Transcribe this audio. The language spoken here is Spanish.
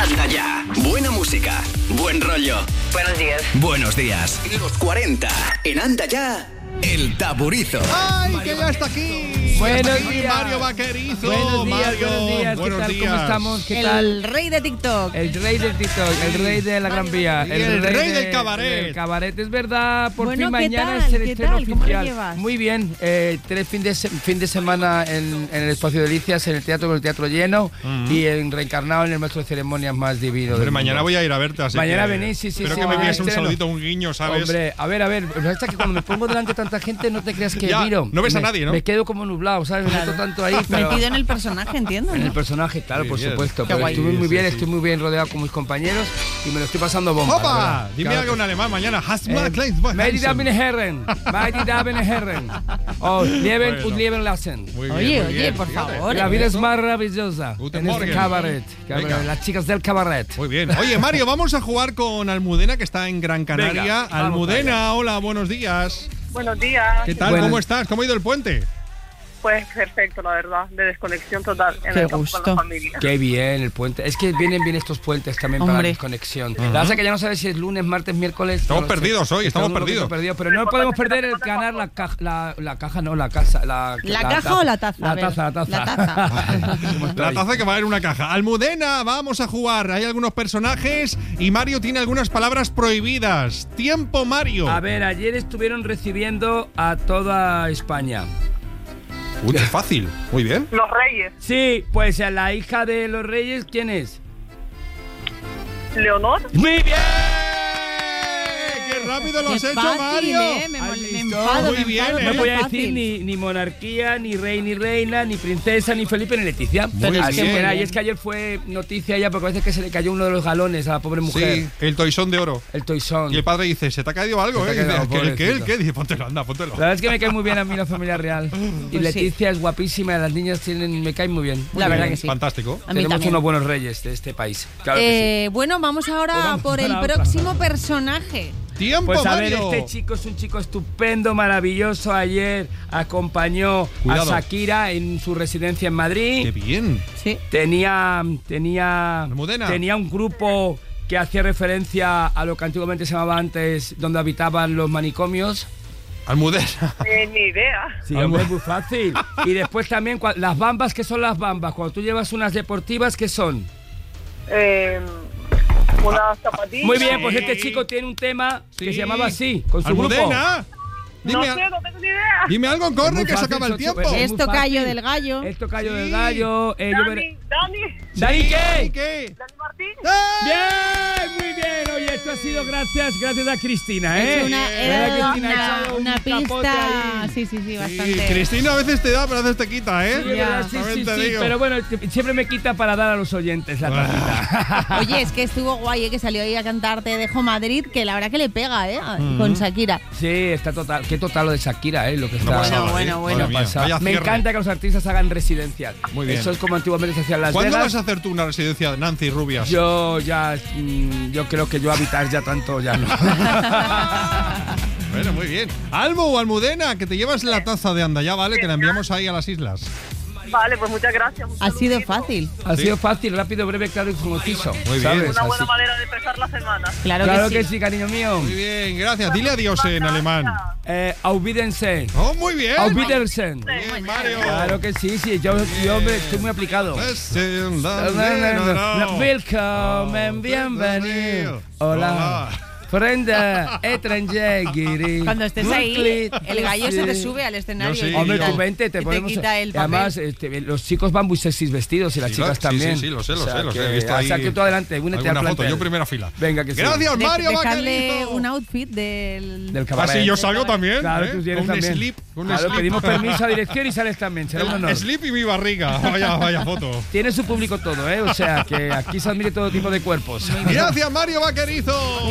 Anda ya. Buena música, buen rollo. Buenos días. Buenos días. Los 40 en Anda ya. El Taburizo. ¡Ay, que ya está aquí! Buenos Aquí días. Mario Vaquerizo. Buenos días, Mario, buenos días. buenos ¿Qué tal? días. ¿Cómo estamos? ¿Qué tal? El rey de TikTok. El rey del TikTok, el rey de la Gran Vía, Y el rey del cabaret. El cabaret, es verdad. Por Bueno, fin ¿qué mañana tal? es el ¿Qué estreno tal? ¿Cómo lo oficial. llevas? Muy bien. Fin de semana en el Espacio Delicias, en el teatro con el teatro lleno y reencarnado en el maestro de ceremonias más divino. Hombre, del mañana mundo. voy a ir a verte, así Mañana que venís, sí. Espero sí, que me envíes un estreno. saludito, un guiño, ¿sabes? Hombre, a ver. Lo que pasa es que cuando me pongo delante de tanta gente, no te creas que Ya, miro. no ves a nadie, ¿no? Me quedo como nublado, ¿sabes? Me meto tanto ahí. Pero Metido en el personaje, entiendo. en ¿no? el personaje, claro, Muy por bien. supuesto. Qué Pero guay. estuve muy bien, Sí. estoy muy bien rodeado con mis compañeros y me lo estoy pasando bomba. la ¡Opa! verdad. Dime Claro algo en que alemán mañana. Hast sí. mal kleines Wort Meine Hansen. Damen und Herren, meine Damen und Herren, oh, leben Bueno. und leben lassen. Muy bien, Oye, muy oye, bien, por fíjate. favor. La vida es Eso. maravillosa Guten en este Morgen. cabaret. Venga. Las chicas del cabaret. Muy bien. Oye, Mario, vamos a jugar con Almudena, que está en Gran Canaria. Venga, vamos Almudena, hola, buenos días. Buenos días. ¿Qué tal? Buenas. ¿Cómo estás? ¿Cómo ha ido el puente? Pues perfecto, la verdad. De desconexión total en Qué el campo gusto. con la familia. Qué bien el puente. Es que vienen bien estos puentes también para la Hombre. desconexión. La verdad es que ya no sabes si es lunes, martes, miércoles. Estamos no lo sé. perdidos hoy, estamos un poquito perdidos. Pero no podemos perder el ganar la caja, la caja no, la casa. ¿La caja o la taza? La A ver, taza, la taza. la taza. ¿Cómo estoy? La taza que va a ir en una caja. Almudena, vamos a jugar. Hay algunos personajes y Mario tiene algunas palabras prohibidas. Tiempo, Mario. A ver, ayer estuvieron recibiendo a toda España. Uy, es fácil. Muy bien. Los Reyes. Sí, pues a la hija de los reyes, ¿quién es? Leonor. ¡Muy bien! ¡Qué rápido lo has Qué hecho, fácil, Mario! Me ¿Has me visto? enfado, Muy me bien, enfado, ¿eh? No qué voy a fácil. decir ni monarquía, ni rey, ni reina, ni princesa, ni Felipe, ni Leticia. Muy Así bien. que nada, Muy y es que ayer fue noticia ya porque parece que se le cayó uno de los galones a la pobre mujer. Sí, el toisón de oro. El toisón. Y el padre dice, ¿se te ha caído algo? Se te ha Y dice, quedado, ¿El qué? ¿El pobrecito. qué? Dice, póntelo, anda, póntelo. La verdad es que me cae muy bien a mí la familia real. Y Pues sí. Leticia es guapísima, las niñas me caen muy bien. La verdad que sí. Fantástico. A mí Tenemos también. unos buenos reyes de este país. Claro que Bueno, vamos ahora Pues vamos por a el la otra. próximo personaje. sí. ¡Tiempo, Pues a ver, Mario! este chico es un chico estupendo, maravilloso. Ayer acompañó Cuidado. a Shakira en su residencia en ¡Qué Madrid. bien! Sí. Tenía Almudena. un grupo que hacía referencia a lo que antiguamente se llamaba antes, donde habitaban los manicomios. Almudena. Ni idea. Sí, hombre, es muy fácil. Y después también, las bambas, ¿qué son las bambas? Cuando tú llevas unas deportivas, ¿qué son? Unas zapatillas. Muy bien, pues este chico tiene un tema que se llamaba así, con su grupo. ¡Almudena! No Dime, sé, no tengo ni idea. dime algo, Es corre, muy que se fácil, acaba el Sochi, tiempo. es muy Esto cayó fácil. del gallo. Esto cayó Sí. del gallo. Dani ¿Dani qué? ¿Qué? Dani Martín. Bien, muy bien. Oye, esto ha sido gracias a Cristina, ¿eh? Es una, ¿Verdad que Cristina ha echado una un capote pista. ahí? Sí, bastante. Cristina a veces te da, pero a veces te quita, ¿eh? Sí, es verdad, sí, También sí, te sí, digo. pero bueno, siempre me quita para dar a los oyentes la tacita. Oye, es que estuvo guay, que salió ahí a cantar Te dejo Madrid, que la verdad que le pega, con Shakira. Sí, está total. Qué total lo de Shakira, lo que está. pasada, bueno, ¿eh? bueno. Madre mía, pasada. vaya Me cierre. encanta que los artistas hagan residencial. Muy bien. Eso es como antiguamente se hacía en Las ¿Cuándo Vegas. vas a hacer tú una residencia de Nancy Rubias? Yo creo que yo habitar ya tanto ya no. Bueno, muy bien. Almo o Almudena, que te llevas la taza de Andayá, ¿vale? Que la enviamos ahí a las islas. Vale, pues muchas gracias. Un Ha sido saludito. fácil. Ha Sí. sido fácil, rápido, breve, claro y conciso. Muy bien. ¿sabes? Una buena Así. manera de empezar la semana. Claro, Claro que que sí. sí, cariño mío. Muy bien, gracias. Dile adiós en alemán. Auf Wiedersehen. Oh, muy bien. Auf Wiedersehen. Bien, Mario. Claro que sí, yo hombre, estoy muy aplicado. Willkommen, bienvenido. Hola. Freunde, extranjeri. Cuando estés ahí, el gallo se te sube al escenario. Yo sí, y Hombre, te tú vente, te y podemos. quita el y papel. además, los chicos van muy sexys vestidos y las Sí, chicas sí, también. sí, lo sé, O sea, lo sé. que- He visto o sea, ahí que tú adelante, únete al alguna foto. plantel. Yo primera fila. Venga, que sí. Gracias, Mario Dejarle Vaquerizo. un outfit del... Del Ah, cabaret. sí, yo salgo también. Claro, ¿eh? tú tienes Con un también. slip. Un Claro, slip. pedimos permiso a dirección y sales también, será un honor. El slip y mi barriga. Vaya foto. Tiene su público todo, ¿eh? O sea, que aquí se admire todo tipo de cuerpos. Gracias, Mario Vaquerizo.